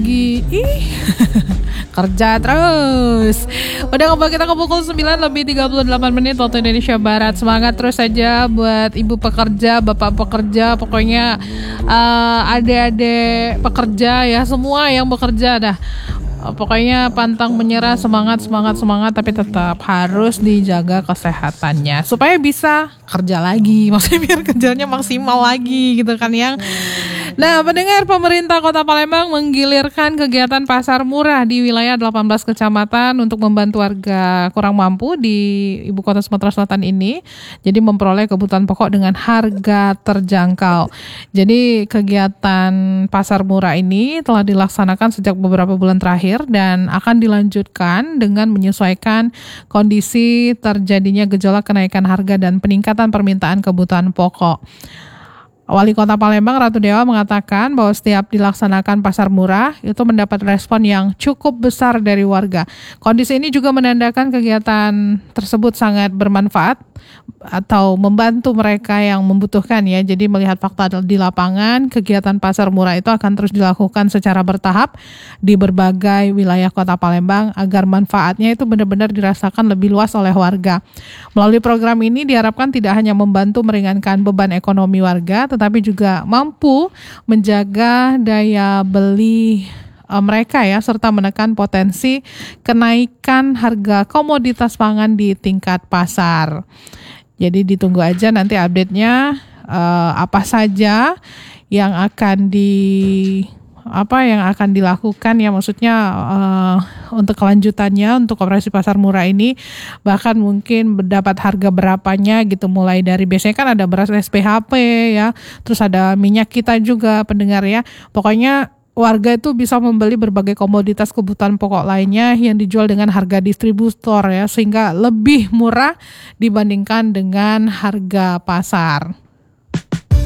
Ih, kerja terus. Udah ngebak kita ke pukul 9:38 waktu Indonesia Barat. Semangat terus saja buat ibu pekerja, bapak pekerja, pokoknya adik-adik pekerja ya, semua yang bekerja dah. Pokoknya pantang menyerah, semangat, tapi tetap harus dijaga kesehatannya supaya bisa kerja lagi, maksudnya biar kerjanya maksimal lagi gitu kan yang. Nah, pendengar, pemerintah Kota Palembang menggilirkan kegiatan pasar murah di wilayah 18 kecamatan untuk membantu warga kurang mampu di Ibu Kota Sumatera Selatan ini. Jadi memperoleh kebutuhan pokok dengan harga terjangkau. Jadi kegiatan pasar murah ini telah dilaksanakan sejak beberapa bulan terakhir dan akan dilanjutkan dengan menyesuaikan kondisi terjadinya gejolak kenaikan harga dan peningkatan permintaan kebutuhan pokok. Wali Kota Palembang Ratu Dewa mengatakan bahwa setiap dilaksanakan pasar murah itu mendapat respon yang cukup besar dari warga. Kondisi ini juga menandakan kegiatan tersebut sangat bermanfaat atau membantu mereka yang membutuhkan ya. Jadi melihat fakta di lapangan, kegiatan pasar murah itu akan terus dilakukan secara bertahap di berbagai wilayah Kota Palembang agar manfaatnya itu benar-benar dirasakan lebih luas oleh warga. Melalui program ini diharapkan tidak hanya membantu meringankan beban ekonomi warga, tetapi juga mampu menjaga daya beli mereka ya, serta menekan potensi kenaikan harga komoditas pangan di tingkat pasar. Jadi ditunggu aja nanti update-nya apa saja yang akan dilakukan ya, maksudnya untuk kelanjutannya untuk operasi pasar murah ini, bahkan mungkin mendapat harga berapanya gitu, mulai dari biasanya kan ada beras SPHP ya, terus ada minyak kita juga pendengar ya, pokoknya warga itu bisa membeli berbagai komoditas kebutuhan pokok lainnya yang dijual dengan harga distributor ya, sehingga lebih murah dibandingkan dengan harga pasar.